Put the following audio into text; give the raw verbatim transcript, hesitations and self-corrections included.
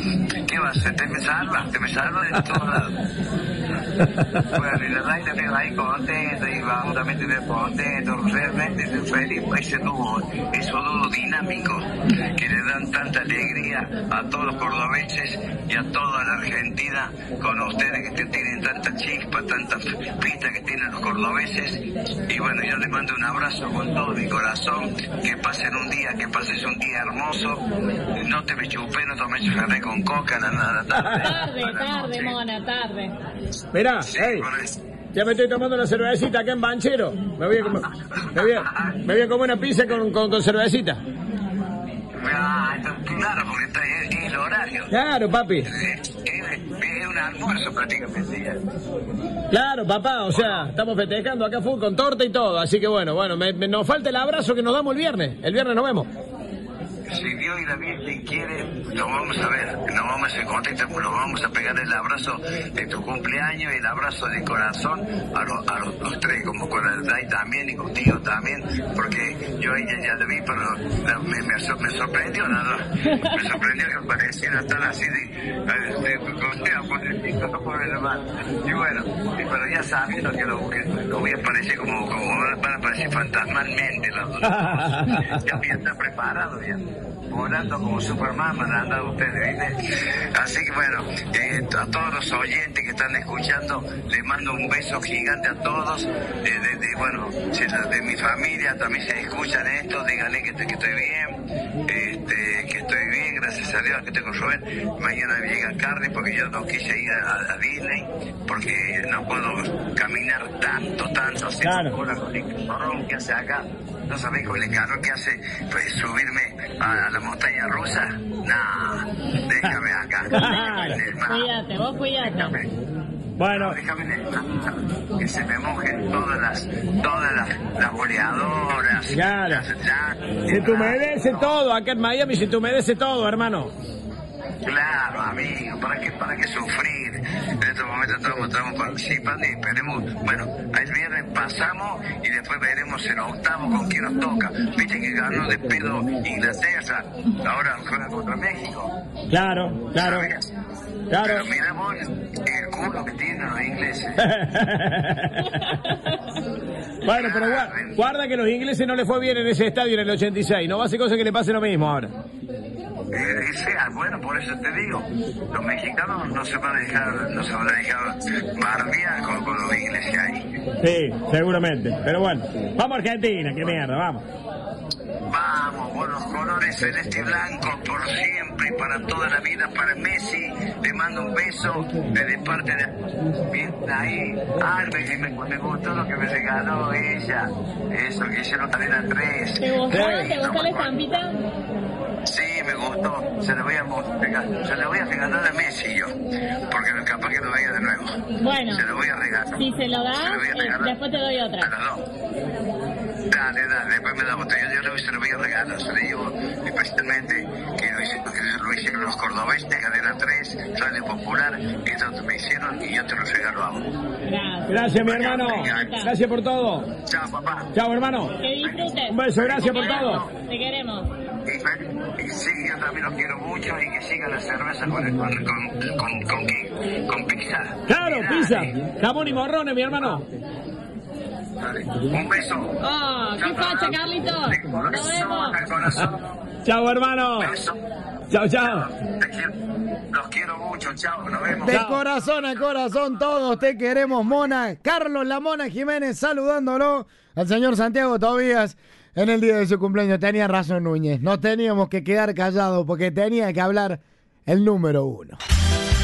¿Qué va a hacer? ¿Te me salva? ¿Te me salva de todos lados? Bueno, y la verdad te veo ahí contento y vamos también te veo contento, realmente estoy feliz por ese dúo, ese dúo dinámico que le dan tanta alegría a todos los cordobeses y a toda la Argentina con ustedes que tienen tanta chispa, tanta pista que tienen los cordobeses. Y bueno, yo les mando un abrazo con todo mi corazón, que pasen un día, que pases un día hermoso, no te me chupé, no tomé fernet con coca, la, la, la tarde. Tarde, tarde, Mona, tarde. Mirá, Sí, hey, por eso. ya me estoy tomando una cervecita acá en Banchero. Me voy a comer, me voy a, me voy a comer una pizza con, con, con cervecita. Ah, claro, porque está, es, es el horario. Claro, papi. Es, es, es un almuerzo prácticamente ya. Claro, papá, o sea, estamos festejando acá full con torta y todo. Así que bueno, bueno, me, me- nos falta el abrazo que nos damos el viernes. El viernes nos vemos. Si Dios y la Virgen quiere, lo vamos a ver, nos vamos a hacer contacto, nos vamos a pegar el abrazo de tu cumpleaños y el abrazo de corazón a, los a los, los tres, como con el Dai también y contigo también, porque yo a ella ya la vi, pero la- me, me, sor- me sorprendió nada, me sorprendió que pareciera estar así de, de, de costeo por el chico, por el hermano. Y bueno, y- pero ya sabiendo que lo, que lo voy a aparecer como, como van a aparecer fantasmalmente los dos. Ya voy a estar preparado ya. Volando como Superman, me han andado ustedes, ¿viste? Así que bueno, eh, a todos los oyentes que están escuchando, les mando un beso gigante a todos. Eh, de, de- bueno, si la- de mi familia también se escuchan esto, díganle que, que estoy bien, este, que estoy bien, gracias a Dios, que estoy con Rubén. Mañana me llega Carly porque yo no quise ir a, a Disney, porque no puedo caminar tanto, tanto, así Claro. con el calor que hace acá. ¿No sabéis con el calor que hace pues, subirme a, a la montaña rusa? Nah, déjame acá. Déjame en el mar. Cuídate, vos cuídate. Déjame, Bueno, déjame en el mar. Que se me mojen todas las, todas las, las boleadoras. Claro. Las- las- se te humedece todo. Acá en Miami se te humedece todo, hermano. Claro, amigo, ¿para qué, para qué sufrir? En estos momentos estamos, estamos participando y esperemos, bueno, el viernes pasamos y después veremos el octavo con quién nos toca. Viste que ganó de pedo Inglaterra, ahora juega contra México. Claro, claro, ¿Sabías? claro. Pero mira vos el culo que tienen los ingleses. Bueno, pero guarda, guarda que los ingleses no les fue bien en ese estadio en el ochenta y seis. No va a ser cosa que le pase lo mismo ahora. Eh, y sea, bueno, por eso te digo, los mexicanos no se van a dejar, no se van a dejar bardear con, con los ingleses ahí. Sí, seguramente. Pero bueno, vamos a Argentina, qué mierda, vamos. Vamos, por los colores celeste y blanco, por siempre y para toda la vida, para Messi. Le mando un beso de parte de... Bien, ahí, Albert, me, me gustó lo que me regaló ella. Eso, que hicieron cadena tres. ¿Te gustó? Sí. ¿Te gustó la estampita? Sí, me gustó. Se lo voy a, mo- regalar- se lo voy a regalar a Messi yo, porque capaz que lo vea de nuevo. Bueno, Se lo voy a regalar. si se lo das, Se lo voy a eh, regalar. después te doy A otra. las dos. Dale, dale, después me da otra. Yo, yo le se lo voy a regalar, se lo digo especialmente que lo, hice- que lo hicieron los cordobeses de Cadena tres, Radio Popular, que ellos me hicieron y yo te lo regalo a vos. Gracias. Gracias, mi hermano. Gracias por todo. Chao, papá. Chao, hermano. Que disfrutes. Un beso, gracias por todo. Te queremos. Y, fe- y sí, yo también los quiero mucho y que siga la cerveza con, con, con, con, con, qué? Con pizza. Claro, Mirá, pizza. eh. Jamón y morrones, mi hermano. Dale. Un beso. Oh, qué facha, Carlitos. De Nos corazón vemos. al corazón. Chao, hermano. Beso. Chao, chao. Te quiero. Los quiero mucho. Chao. Nos vemos. De corazón a corazón, todos te queremos, Mona. Carlos La Mona Jiménez saludándolo al señor Santiago Tobías en el día de su cumpleaños. Tenía razón Núñez, no teníamos que quedar callados porque tenía que hablar el número uno.